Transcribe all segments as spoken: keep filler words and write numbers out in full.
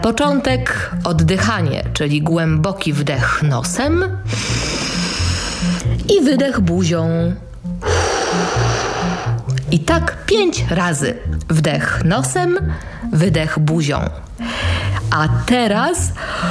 początek oddychanie, czyli głęboki wdech nosem i wydech buzią. I tak pięć razy. Wdech nosem, wydech buzią. A teraz...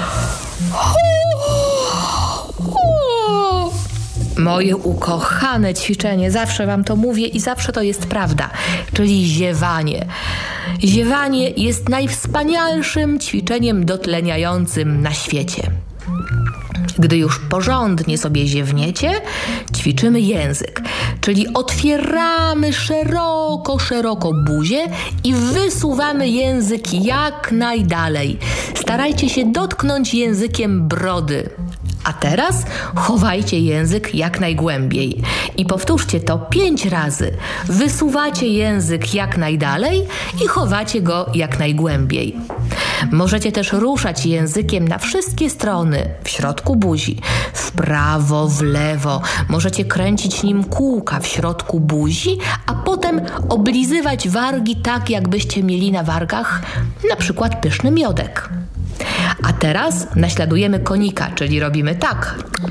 Moje ukochane ćwiczenie, zawsze wam to mówię i zawsze to jest prawda, czyli ziewanie. Ziewanie jest najwspanialszym ćwiczeniem dotleniającym na świecie. Gdy już porządnie sobie ziewniecie, ćwiczymy język, czyli otwieramy szeroko, szeroko buzię i wysuwamy język jak najdalej. Starajcie się dotknąć językiem brody. A teraz chowajcie język jak najgłębiej i powtórzcie to pięć razy. Wysuwacie język jak najdalej i chowacie go jak najgłębiej. Możecie też ruszać językiem na wszystkie strony, w środku buzi, w prawo, w lewo. Możecie kręcić nim kółka w środku buzi, a potem oblizywać wargi tak, jakbyście mieli na wargach na przykład pyszny miodek. A teraz naśladujemy konika, czyli robimy tak.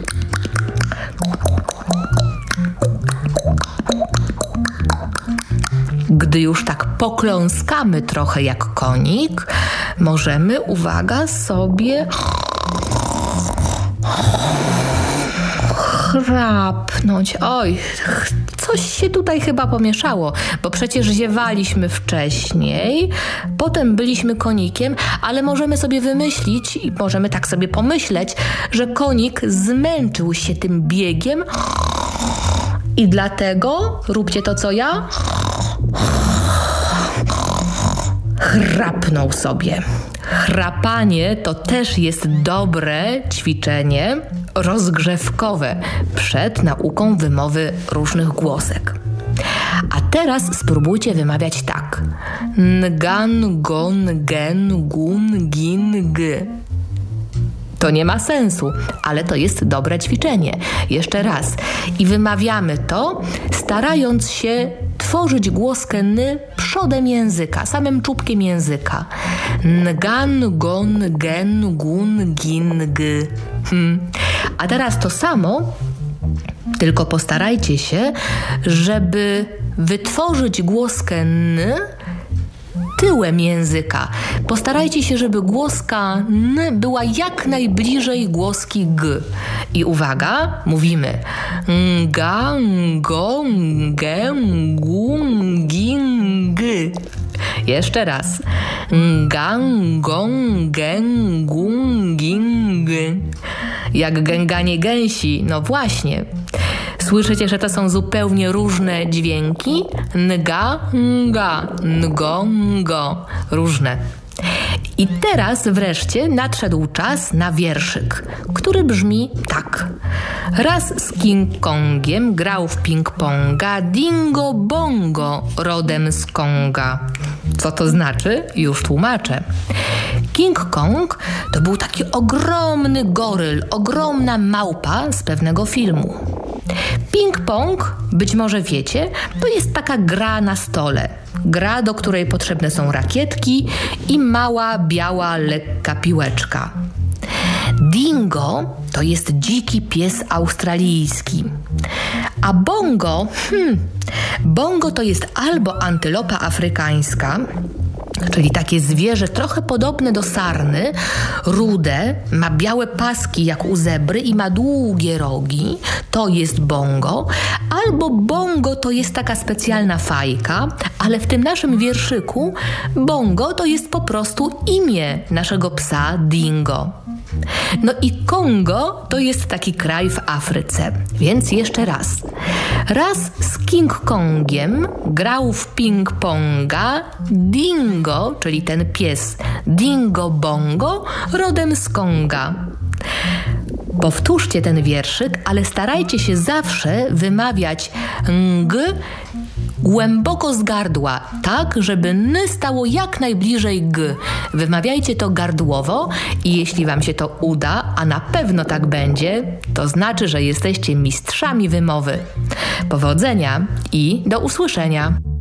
Gdy już tak pokląskamy trochę jak konik, możemy, uwaga, sobie chrapnąć. Oj, coś się tutaj chyba pomieszało, bo przecież ziewaliśmy wcześniej, potem byliśmy konikiem, ale możemy sobie wymyślić i możemy tak sobie pomyśleć, że konik zmęczył się tym biegiem i dlatego róbcie to, co ja. Chrapnął sobie. Chrapanie to też jest dobre ćwiczenie rozgrzewkowe przed nauką wymowy różnych głosek. A teraz spróbujcie wymawiać tak. Ngan, gon, gen, gun, gin, g. To nie ma sensu, ale to jest dobre ćwiczenie. Jeszcze raz. I wymawiamy to, starając się tworzyć głoskę n przodem języka, samym czubkiem języka. Ngan, gon, gen, gun, gin, g. Hmm. A teraz to samo, tylko postarajcie się, żeby wytworzyć głoskę n tyłem języka. Postarajcie się, żeby głoska n była jak najbliżej głoski g. I uwaga, mówimy nga, ngo, nge, ngu, ngin, g. Jeszcze raz. Nga, ngo, nge, ngu, ngin, g. Jak gęganie gęsi. No właśnie. Słyszycie, że to są zupełnie różne dźwięki? Nga, nga, ngo, ngo. Różne. I teraz wreszcie nadszedł czas na wierszyk, który brzmi tak. Raz z King Kongiem grał w ping-ponga Dingo Bongo rodem z Konga. Co to znaczy? Już tłumaczę. King Kong to był taki ogromny goryl, ogromna małpa z pewnego filmu. Ping-pong, być może wiecie, to jest taka gra na stole. Gra, do której potrzebne są rakietki i mała, biała, lekka piłeczka. Dingo to jest dziki pies australijski. A bongo, hmm, bongo to jest albo antylopa afrykańska, czyli takie zwierzę trochę podobne do sarny, rude, ma białe paski jak u zebry i ma długie rogi, to jest bongo, albo bongo to jest taka specjalna fajka, ale w tym naszym wierszyku bongo to jest po prostu imię naszego psa Dingo. No i Kongo to jest taki kraj w Afryce, więc jeszcze raz. Raz z King Kongiem grał w ping-ponga Dingo, czyli ten pies Dingo Bongo, rodem z Konga. Powtórzcie ten wierszyk, ale starajcie się zawsze wymawiać ng głęboko z gardła, tak, żeby n stało jak najbliżej g. Wymawiajcie to gardłowo i jeśli wam się to uda, a na pewno tak będzie, to znaczy, że jesteście mistrzami wymowy. Powodzenia i do usłyszenia!